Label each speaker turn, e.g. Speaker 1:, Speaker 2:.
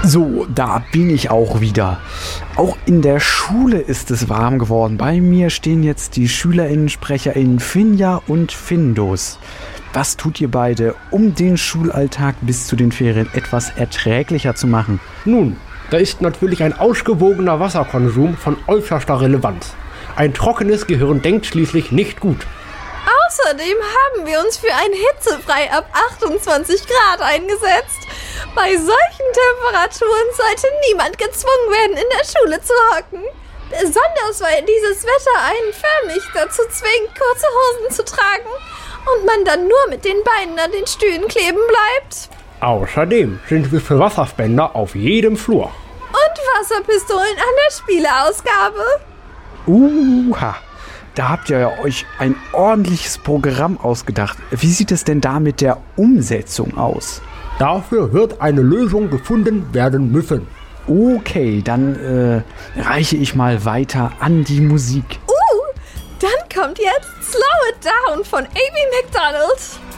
Speaker 1: So, da bin ich auch wieder. Auch in der Schule ist es warm geworden. Bei mir stehen jetzt die SchülerInnen-SprecherInnen Finja und Findus. Was tut ihr beide, um den Schulalltag bis zu den Ferien etwas erträglicher zu machen?
Speaker 2: Nun, da ist natürlich ein ausgewogener Wasserkonsum von äußerster Relevanz. Ein trockenes Gehirn denkt schließlich nicht gut.
Speaker 3: Außerdem haben wir uns für ein hitzefrei ab 28 Grad eingesetzt. Bei solchen Temperaturen sollte niemand gezwungen werden, in der Schule zu hocken. Besonders weil dieses Wetter einen förmlich dazu zwingt, kurze Hosen zu tragen und man dann nur mit den Beinen an den Stühlen kleben bleibt.
Speaker 2: Außerdem sind wir für Wasserspender auf jedem Flur.
Speaker 3: Und Wasserpistolen an der Spieleausgabe.
Speaker 1: Da habt ihr euch ein ordentliches Programm ausgedacht. Wie sieht es denn da mit der Umsetzung aus?
Speaker 2: Dafür wird eine Lösung gefunden werden müssen.
Speaker 1: Okay, dann reiche ich mal weiter an die Musik.
Speaker 3: Dann kommt jetzt Slow It Down von Amy Macdonald.